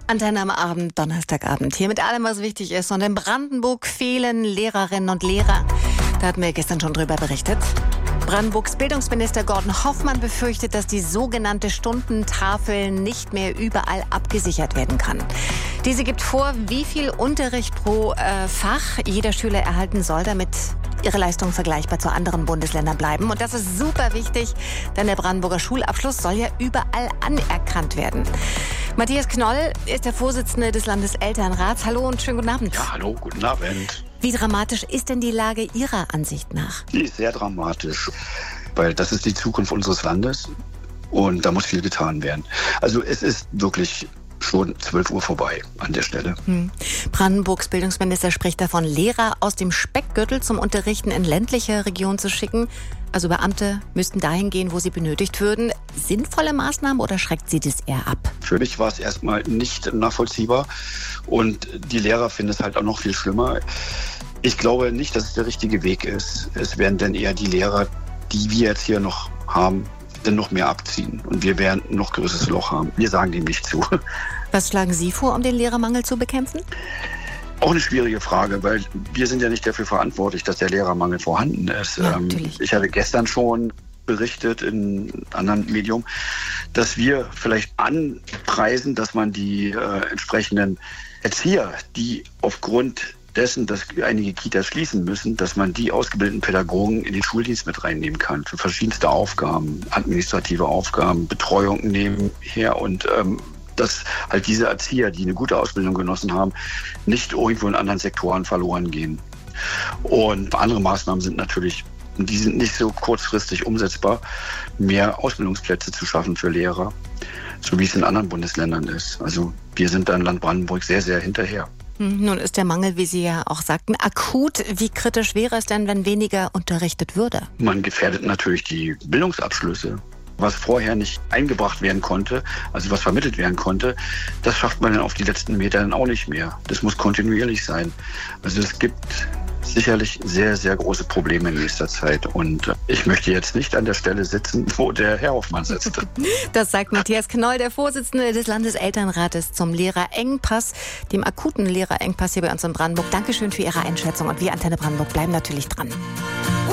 Antenne am Abend, Donnerstagabend. Hier mit allem, was wichtig ist. Und in Brandenburg fehlen Lehrerinnen und Lehrer. Da hatten wir gestern schon drüber berichtet. Brandenburgs Bildungsminister Gordon Hoffmann befürchtet, dass die sogenannte Stundentafel nicht mehr überall abgesichert werden kann. Diese gibt vor, wie viel Unterricht pro Fach jeder Schüler erhalten soll, damit ihre Leistungen vergleichbar zu anderen Bundesländern bleiben. Und das ist super wichtig, denn der Brandenburger Schulabschluss soll ja überall anerkannt werden. Matthias Knoll ist der Vorsitzende des Landeselternrats. Hallo und schönen guten Abend. Ja, hallo, guten Abend. Wie dramatisch ist denn die Lage Ihrer Ansicht nach? Die ist sehr dramatisch, weil das ist die Zukunft unseres Landes und da muss viel getan werden. Also es ist wirklich schon 12 Uhr vorbei an der Stelle. Brandenburgs Bildungsminister spricht davon, Lehrer aus dem Speckgürtel zum Unterrichten in ländliche Regionen zu schicken. Also Beamte müssten dahin gehen, wo sie benötigt würden. Sinnvolle Maßnahmen oder schreckt sie das eher ab? Für mich war es erstmal nicht nachvollziehbar und die Lehrer finden es halt auch noch viel schlimmer. Ich glaube nicht, dass es der richtige Weg ist. Es werden dann eher die Lehrer, die wir jetzt hier noch haben, dann noch mehr abziehen und wir werden ein noch größeres Loch haben. Wir sagen dem nicht zu. Was schlagen Sie vor, um den Lehrermangel zu bekämpfen? Auch eine schwierige Frage, weil wir sind ja nicht dafür verantwortlich, dass der Lehrermangel vorhanden ist. Ja, natürlich. Ich hatte gestern schon berichtet in einem anderen Medium, dass wir vielleicht anpreisen, dass man die entsprechenden Erzieher, die aufgrund dessen, dass einige Kitas schließen müssen, dass man die ausgebildeten Pädagogen in den Schuldienst mit reinnehmen kann für verschiedenste Aufgaben, administrative Aufgaben, Betreuung nebenher und dass halt diese Erzieher, die eine gute Ausbildung genossen haben, nicht irgendwo in anderen Sektoren verloren gehen. Und andere Maßnahmen sind natürlich, die sind nicht so kurzfristig umsetzbar, mehr Ausbildungsplätze zu schaffen für Lehrer, so wie es in anderen Bundesländern ist. Also wir sind da in Land Brandenburg sehr, sehr hinterher. Nun ist der Mangel, wie Sie ja auch sagten, akut. Wie kritisch wäre es denn, wenn weniger unterrichtet würde? Man gefährdet natürlich die Bildungsabschlüsse. Was vorher nicht eingebracht werden konnte, also was vermittelt werden konnte, das schafft man dann auf die letzten Meter dann auch nicht mehr. Das muss kontinuierlich sein. Also es gibt sicherlich sehr, sehr große Probleme in nächster Zeit. Und ich möchte jetzt nicht an der Stelle sitzen, wo der Herr Hoffmann sitzt. Das sagt Matthias Knoll, der Vorsitzende des Landeselternrates zum Lehrerengpass, dem akuten Lehrerengpass hier bei uns in Brandenburg. Dankeschön für Ihre Einschätzung. Und wir Antenne Brandenburg bleiben natürlich dran.